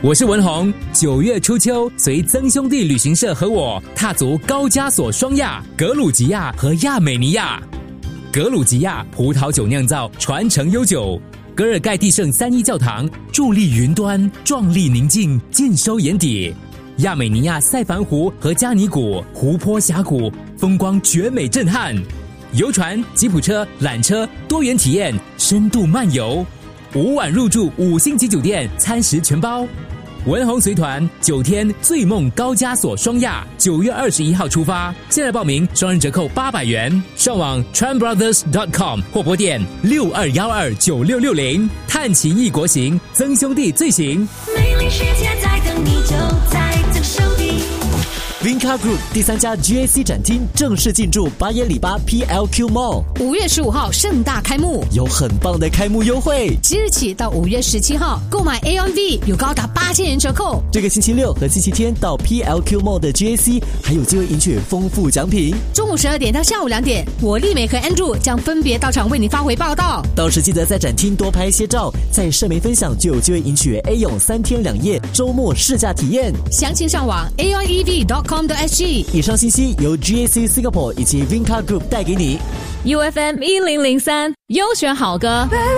我是文宏。9月初秋，随曾兄弟旅行社和我踏足高加索双亚、格鲁吉亚和亚美尼亚。格鲁吉亚葡萄酒酿造传承悠久，格尔盖蒂圣三一教堂伫立云端，壮丽宁静，尽收眼底。亚美尼亚塞凡湖和加尼古湖泊峡谷，风光绝美震撼。游船、吉普车、缆车，多元体验，深度漫游。5晚入住5星级酒店，餐食全包。文宏随团9天醉梦高加索双亚，9月21号出发。现在报名，双人折扣800元。上网 tranbrothers.com 或拨电62129660。探奇异国行，曾兄弟最行。 美丽世界在等你，就在曾兄弟。 Vinca Group 第3家 GAC 展厅正式进驻巴耶里巴 PLQ Mall， 5月15号盛大开幕， 有很棒的开幕优惠。 即日起到5月17号，购买 Aon-V 有高达8000元折扣。 这个星期六和星期天到 PLQ Mall 的 GAC 还有机会赢取丰富奖品。 中午12点到下午2点，我丽美和 Andrew 将分别到场为你发回报道。 到时记得在展厅多拍一些照，在社媒分享就有机会赢取 A 泳3天2夜周末试驾体验。 详情上网 aonev.com.sg。 以上信息由 GAC Singapore 以及 Vinca Group 带给你。 UFM 1003优选好歌。